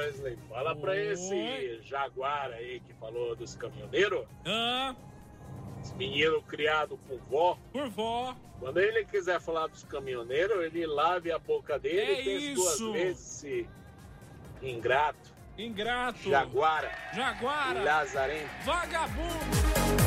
Wesley, fala pra esse jaguar aí que falou dos caminhoneiros. Esse menino criado por vó. Quando ele quiser falar dos caminhoneiros, ele lave a boca dele e pense duas vezes, esse ingrato. Ingrato. Jaguara. Jaguara. Lazarento. Vagabundo.